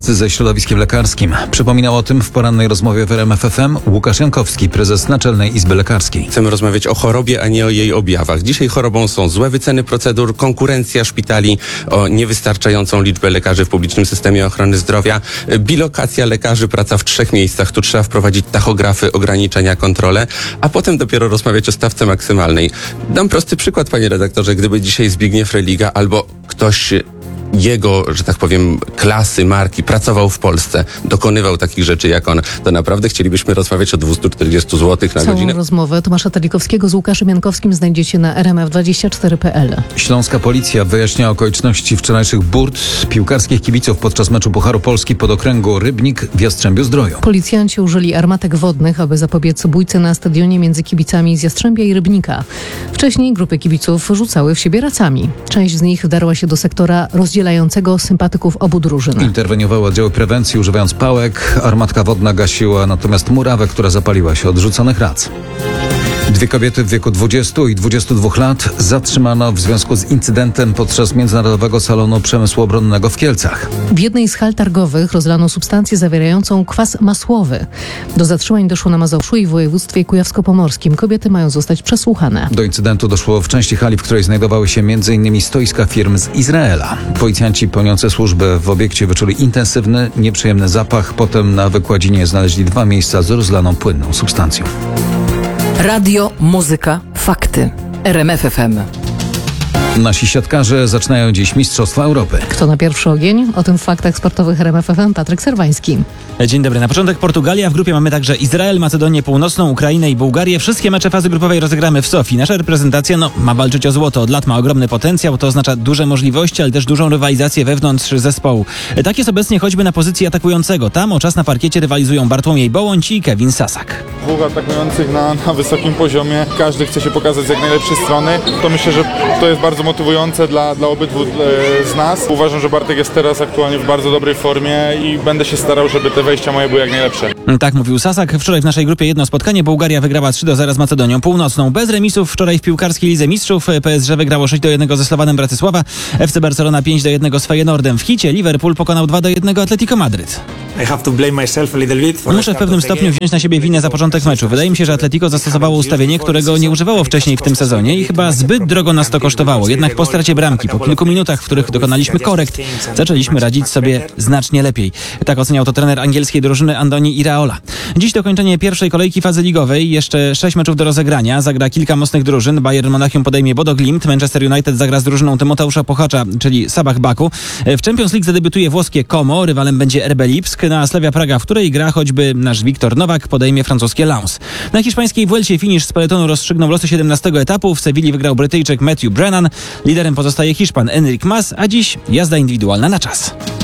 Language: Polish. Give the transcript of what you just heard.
ze środowiskiem lekarskim. Przypominał o tym w porannej rozmowie w RMF FM Łukasz Jankowski, prezes Naczelnej Izby Lekarskiej. Chcemy rozmawiać o chorobie, a nie o jej objawach. Dzisiaj chorobą są złe wyceny procedur, konkurencja szpitali, o niewystarczającą liczbę lekarzy w publicznym systemie ochrony zdrowia, bilokacja lekarzy, praca w 3 miejscach. Tu trzeba wprowadzić tachografy, ograniczenia, kontrole, a potem dopiero rozmawiać o stawce maksymalnej. Dam prosty przykład, panie redaktorze. Gdyby dzisiaj Zbigniew Religa albo ktoś jego, że tak powiem, klasy, marki pracował w Polsce, dokonywał takich rzeczy jak on, to naprawdę chcielibyśmy rozmawiać o 240 zł na godzinę. Całą rozmowę Tomasza Telikowskiego z Łukaszem Jankowskim znajdziecie na rmf24.pl. Śląska policja wyjaśnia okoliczności wczorajszych burt piłkarskich kibiców podczas meczu Pucharu Polski podokręgu Rybnik w Jastrzębiu-Zdroju. Policjanci użyli armatek wodnych, aby zapobiec bójce na stadionie między kibicami z Jastrzębia i Rybnika. Wcześniej grupy kibiców rzucały w siebie racami. Część z nich wdarła się do sektora rozdzielającego sympatyków obu drużyn. Interweniowały oddziały prewencji używając pałek. Armatka wodna gasiła natomiast murawę, która zapaliła się od rzuconych rac. 2 kobiety w wieku 20 i 22 lat zatrzymano w związku z incydentem podczas Międzynarodowego Salonu Przemysłu Obronnego w Kielcach. W jednej z hal targowych rozlano substancję zawierającą kwas masłowy. Do zatrzymań doszło na Mazowszu i w województwie kujawsko-pomorskim. Kobiety mają zostać przesłuchane. Do incydentu doszło w części hali, w której znajdowały się m.in. stoiska firm z Izraela. Policjanci pełniący służbę w obiekcie wyczuli intensywny, nieprzyjemny zapach. Potem na wykładzinie znaleźli 2 miejsca z rozlaną płynną substancją. Radio, muzyka, fakty. RMF FM. Nasi siatkarze zaczynają dziś Mistrzostwa Europy. Kto na pierwszy ogień? O tym w faktach sportowych RMF FM Patryk Serwański. Dzień dobry. Na początek Portugalia. W grupie mamy także Izrael, Macedonię Północną, Ukrainę i Bułgarię. Wszystkie mecze fazy grupowej rozegramy w Sofii. Nasza reprezentacja ma walczyć o złoto. Od lat ma ogromny potencjał. To oznacza duże możliwości, ale też dużą rywalizację wewnątrz zespołu. Tak jest obecnie choćby na pozycji atakującego. Tam o czas na parkiecie rywalizują Bartłomiej Bołądź i Kevin Sasak. 2 atakujących na wysokim poziomie. Każdy chce się pokazać z jak najlepszej strony. To myślę, że to jest bardzo motywujące dla obydwu z nas. Uważam, że Bartek jest teraz aktualnie w bardzo dobrej formie i będę się starał, żeby te wejścia moje były jak najlepsze. Tak mówił Sasak. Wczoraj w naszej grupie jedno spotkanie. Bułgaria wygrała 3-0 z Macedonią Północną. Bez remisów wczoraj w piłkarskiej Lidze Mistrzów. PSG wygrało 6-1 ze Slowanem Bratysława. FC Barcelona 5-1 z Feyenoordem. W Hicie Liverpool pokonał 2-1 Atletico Madryt. Muszę w pewnym stopniu wziąć na siebie winę za początek meczu. Wydaje mi się, że Atletico zastosowało ustawienie, którego nie używało wcześniej w tym sezonie i chyba zbyt drogo nas to kosztowało. Jednak po stracie bramki, po kilku minutach, w których dokonaliśmy korekt, zaczęliśmy radzić sobie znacznie lepiej. Tak oceniał to trener angielskiej drużyny Andoni Iraola. Dziś dokończenie pierwszej kolejki fazy ligowej. Jeszcze 6 meczów do rozegrania. Zagra kilka mocnych drużyn. Bayern Monachium podejmie Bodo Glimt. Manchester United zagra z drużyną Tymoteusza Pochacza, czyli Sabah Baku. W Champions League zadebiutuje włoskie Como. Rywalem będzie RB Lipsk. A Slavia Praga, w której gra choćby nasz Wiktor Nowak, podejmie francuskie Lens. Na hiszpańskiej Vuelcie finisz z peletonu rozstrzygnął losy 17 etapu. W Sewilli wygrał Brytyjczyk Matthew Brennan. Liderem pozostaje Hiszpan Enric Mas, a dziś jazda indywidualna na czas.